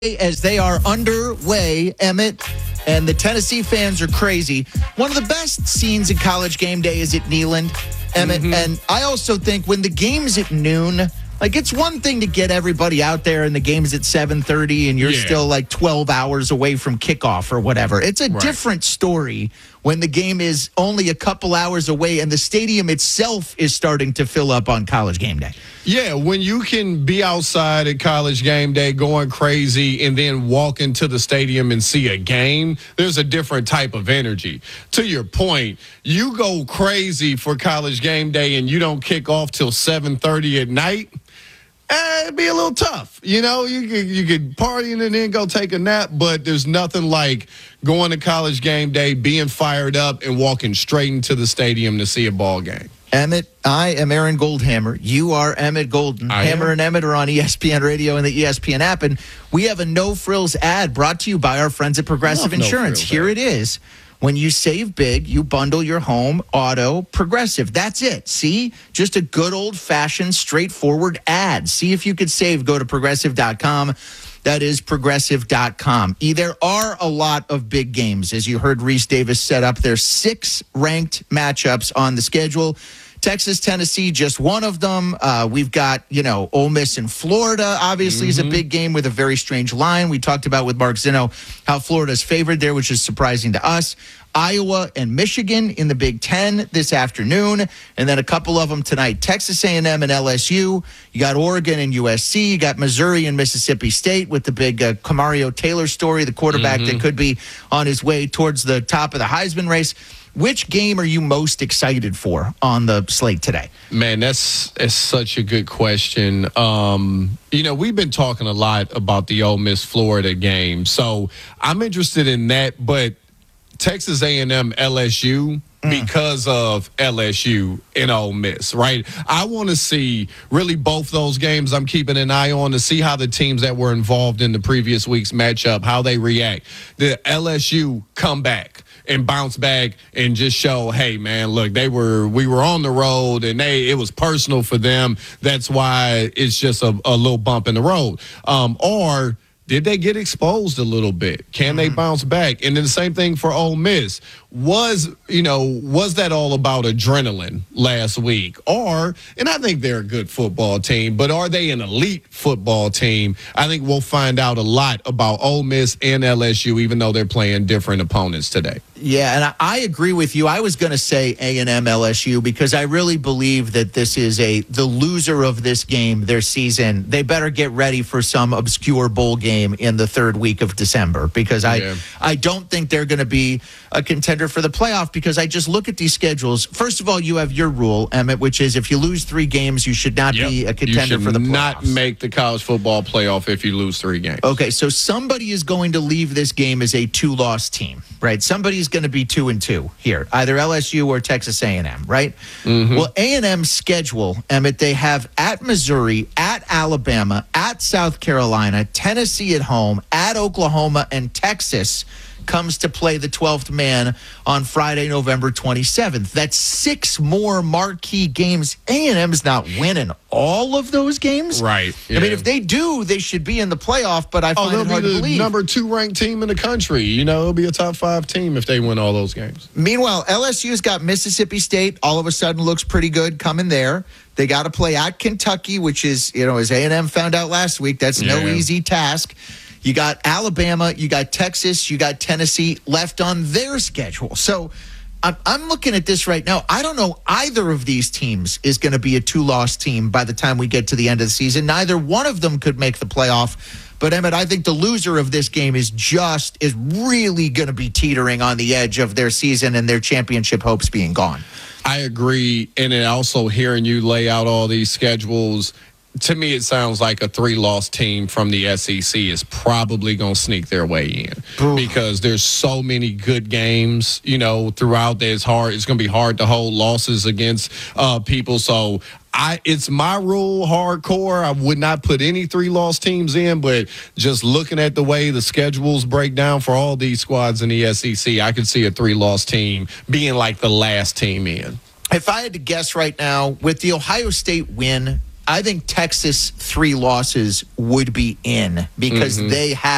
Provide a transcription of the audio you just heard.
as they are underway, Emmett, and the Tennessee fans are crazy. One of the best scenes in College Game Day is at Neyland, Emmett, and I also think when the game's at noon, like it's one thing to get everybody out there and the game's at 7:30 and you're still like 12 hours away from kickoff or whatever. It's a different story when the game is only a couple hours away and the stadium itself is starting to fill up on College Game Day. Yeah, when you can be outside at College Game Day going crazy and then walk into the stadium and see a game, there's a different type of energy. To your point, you go crazy for College Game Day and you don't kick off till 7:30 at night, it'd be a little tough. You know, you could party and then go take a nap, but there's nothing like going to College Game Day, being fired up, and walking straight into the stadium to see a ball game. Emmett, I am Aaron Goldhammer. You are Emmett Golden. Hammer and Emmett are on ESPN Radio and the ESPN app, and we have a no-frills ad brought to you by our friends at Progressive Insurance. Here it is. When you save big, you bundle your home, auto, Progressive. That's it. See? Just a good old-fashioned, straightforward ad. See if you could save. Go to Progressive.com. That is Progressive.com. There are a lot of big games. As you heard Reese Davis set up, there's 6 ranked matchups on the schedule. Texas, Tennessee, just one of them. We've got, Ole Miss and Florida, obviously, is a big game with a very strange line. We talked about with Mark Zinno how Florida's favored there, which is surprising to us. Iowa and Michigan in the Big Ten this afternoon, and then a couple of them tonight. Texas A&M and LSU. You got Oregon and USC. You got Missouri and Mississippi State with the big Camario Taylor story, the quarterback that could be on his way towards the top of the Heisman race. Which game are you most excited for on the slate today? Man, that's such a good question. We've been talking a lot about the Ole Miss Florida game, so I'm interested in that. But Texas A&M LSU, because of LSU and Ole Miss, right? I want to see really both those games. I'm keeping an eye on to see how the teams that were involved in the previous week's matchup, how they react. The LSU come back and bounce back and just show, hey, man, look, we were on the road and it was personal for them. That's why it's just a little bump in the road. Or did they get exposed a little bit? Can they bounce back? And then the same thing for Ole Miss. Was that all about adrenaline last week? And I think they're a good football team, but are they an elite football team? I think we'll find out a lot about Ole Miss and LSU, even though they're playing different opponents today. Yeah, and I agree with you. I was going to say A&M LSU because I really believe that this is the loser of this game, their season. They better get ready for some obscure bowl game in the third week of December because I don't think they're going to be a contender for the playoff because I just look at these schedules. First of all, you have your rule, Emmett, which is if you lose 3 games, you should not be a contender for the playoffs. You should not make the college football playoff if you lose 3 games. Okay, so somebody is going to leave this game as a 2-loss team, right? Somebody's going to be 2-2 here, either LSU or Texas A&M, right? Well, A&M's schedule, Emmett, they have at Missouri, at Alabama, at South Carolina, Tennessee at home, at Oklahoma, and Texas comes to play the 12th man on Friday, November 27th. That's 6 more marquee games. A&M's not winning all of those games. Right. Yeah. I mean, if they do, they should be in the playoff, but I find it hard to believe. Number 2 ranked team in the country. It'll be a top 5 team if they win all those games. Meanwhile, LSU's got Mississippi State. All of a sudden looks pretty good coming there. They got to play at Kentucky, which is, as A&M found out last week, that's no easy task. You got Alabama, you got Texas, you got Tennessee left on their schedule. So I'm looking at this right now. I don't know either of these teams is going to be a 2-loss team by the time we get to the end of the season. Neither one of them could make the playoff. But, Emmett, I think the loser of this game is really going to be teetering on the edge of their season and their championship hopes being gone. I agree. And then also hearing you lay out all these schedules, to me, it sounds like a 3-loss team from the SEC is probably going to sneak their way in because there's so many good games, throughout that it's hard. It's going to be hard to hold losses against people. So it's my rule, hardcore. I would not put any 3-loss teams in, but just looking at the way the schedules break down for all these squads in the SEC, I could see a 3-loss team being like the last team in. If I had to guess right now, with the Ohio State win, I think Texas 3 losses would be in because they have